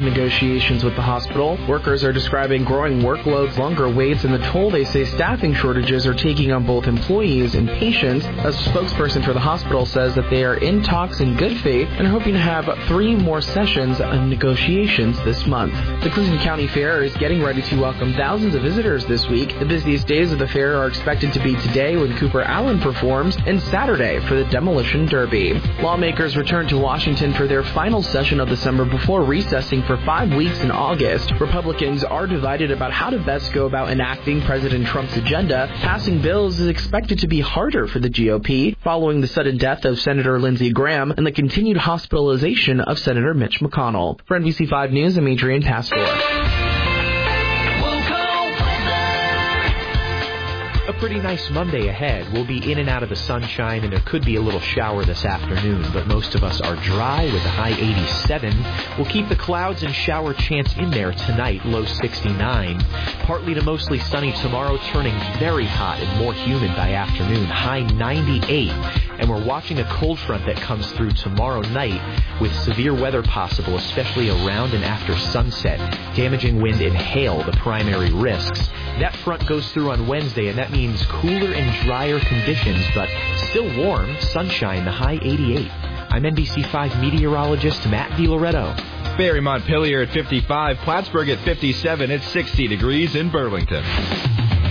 negotiations with the hospital. Workers are describing growing workloads, longer waits, and the toll they say staffing shortages are taking on both employees and patients. A spokesperson for the hospital says that they are in talks in good faith and hoping to have 3 more sessions of negotiations this month. The Cleveland County Fair is getting ready to welcome thousands of visitors this week. The busiest days of the fair are expected to be today when Cooper Allen performs and Saturday for the Demolition Derby. Lawmakers return to Washington for their final session of the summer before recessing for 5 weeks in August. Republicans are divided about how to best go about enacting President Trump's agenda. Passing bills is expected to be harder for the GOP following the sudden death of Senator Lindsey Graham and the continued hospitalization of Senator Mitch McConnell. For NBC5 News, I'm Adrian Pastor. A pretty nice Monday ahead. We'll be in and out of the sunshine, and there could be a little shower this afternoon, but most of us are dry with a high 87. We'll keep the clouds and shower chance in there tonight, low 69. Partly to mostly sunny tomorrow, turning very hot and more humid by afternoon, high 98. And we're watching a cold front that comes through tomorrow night with severe weather possible, especially around and after sunset. Damaging wind and hail, the primary risks. That front goes through on Wednesday, and that means cooler and drier conditions, but still warm, sunshine, the high 88. I'm NBC5 meteorologist Matt DiLoretto. Barry Montpelier at 55, Plattsburgh at 57, it's 60 degrees in Burlington.